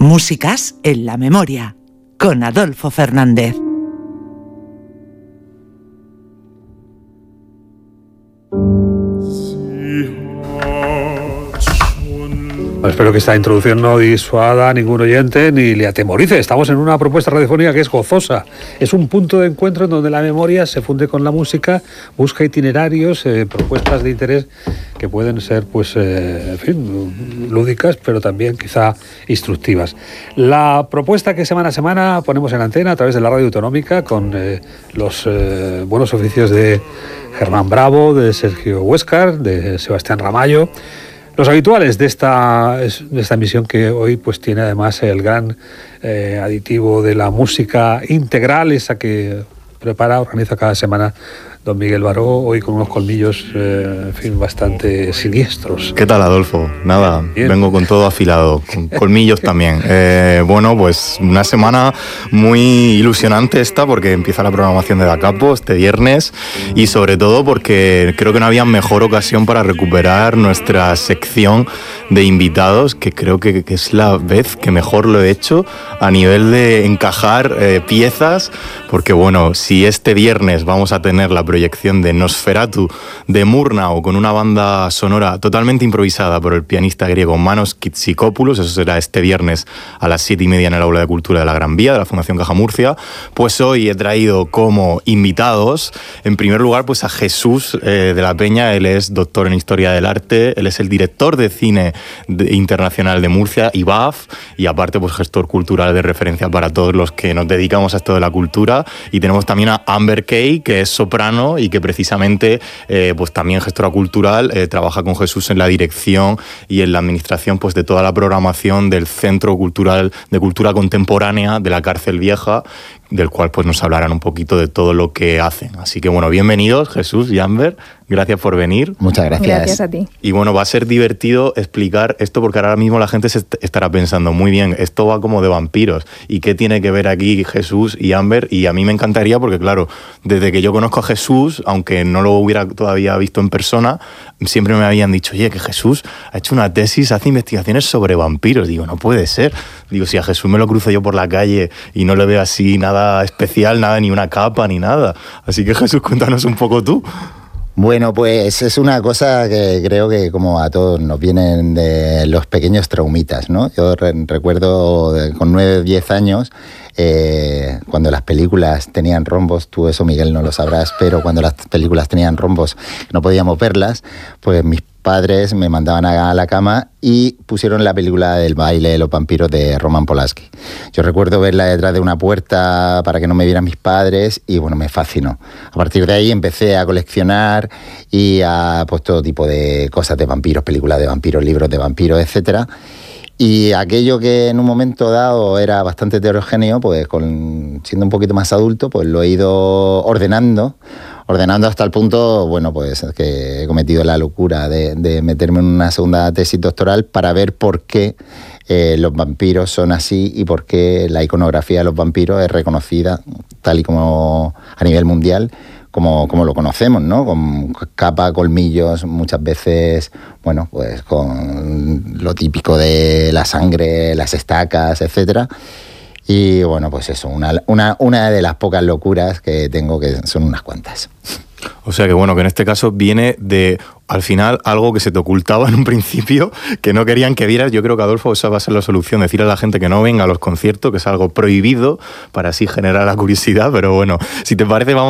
Músicas en la memoria, con Adolfo Fernández. Espero que esta introducción no disuada a ningún oyente ni le atemorice. Estamos en una propuesta radiofónica que es gozosa. Es un punto de encuentro en donde la memoria se funde con la música, busca itinerarios, propuestas de interés que pueden ser, pues, en fin, lúdicas, pero también quizá instructivas. La propuesta que semana a semana ponemos en antena a través de la radio autonómica con los buenos oficios de Germán Bravo, de Sergio Huéscar, de Sebastián Ramallo. Los habituales de esta emisión que hoy pues tiene además el gran aditivo de la música integral, esa que organiza cada semana don Miguel Baró, hoy con unos colmillos, en fin, bastante siniestros. ¿Qué tal, Adolfo? Nada, bien. Vengo con todo afilado, con colmillos también. Bueno, pues una semana muy ilusionante esta, porque empieza la programación de Da Capo este viernes, y sobre todo porque creo que no había mejor ocasión para recuperar nuestra sección de invitados, que creo que es la vez que mejor lo he hecho a nivel de encajar piezas, porque bueno, si este viernes vamos a tener la proyección de Nosferatu de Murnau con una banda sonora totalmente improvisada por el pianista griego Manos Kitsikopoulos, eso será este viernes a las 7:30 en el Aula de Cultura de la Gran Vía de la Fundación Caja Murcia, pues hoy he traído como invitados, en primer lugar, pues a Jesús de la Peña. Él es doctor en Historia del Arte, él es el director de cine internacional de Murcia, IBAF, y aparte pues gestor cultural de referencia para todos los que nos dedicamos a esto de la cultura. Y tenemos también a Amber Kay, que es soprano y que precisamente pues también gestora cultural, trabaja con Jesús en la dirección y en la administración pues de toda la programación del Centro Cultural de Cultura Contemporánea de la Cárcel Vieja, del cual pues nos hablarán un poquito de todo lo que hacen. Así que bueno, bienvenidos Jesús y Amber, gracias por venir. Muchas gracias. Gracias a ti. Y bueno, va a ser divertido explicar esto, porque ahora mismo la gente se estará pensando, muy bien, esto va como de vampiros, ¿y qué tiene que ver aquí Jesús y Amber? Y a mí me encantaría, porque claro, desde que yo conozco a Jesús, aunque no lo hubiera todavía visto en persona, siempre me habían dicho, oye, que Jesús ha hecho una tesis, hace investigaciones sobre vampiros. Digo, no puede ser. Digo, si a Jesús me lo cruzo yo por la calle y no le veo así nada especial, nada, ni una capa, ni nada. Así que Jesús, cuéntanos un poco tú. Bueno, pues es una cosa que creo que como a todos nos vienen de los pequeños traumitas, ¿no? Yo recuerdo con 9 o 10 años, cuando las películas tenían rombos, tú eso, Miguel, no lo sabrás, pero cuando las películas tenían rombos no podíamos verlas, pues mis padres me mandaban a la cama y pusieron la película del baile de los vampiros de Roman Polanski. Yo recuerdo verla detrás de una puerta para que no me vieran mis padres y bueno, me fascinó. A partir de ahí empecé a coleccionar y a pues todo tipo de cosas de vampiros, películas de vampiros, libros de vampiros, etcétera. Y aquello que en un momento dado era bastante heterogéneo, pues siendo un poquito más adulto, pues lo he ido ordenando hasta el punto, bueno, pues que he cometido la locura de meterme en una segunda tesis doctoral para ver por qué los vampiros son así y por qué la iconografía de los vampiros es reconocida tal y como a nivel mundial, como lo conocemos, ¿no? Con capa, colmillos, muchas veces, bueno, pues con lo típico de la sangre, las estacas, etcétera. Y bueno, pues eso, una de las pocas locuras que tengo, que son unas cuantas. O sea que bueno, que en este caso viene de, al final, algo que se te ocultaba en un principio, que no querían que vieras. Yo creo que, Adolfo, esa va a ser la solución, decir a la gente que no venga a los conciertos, que es algo prohibido, para así generar la curiosidad. Pero bueno, si te parece, vamos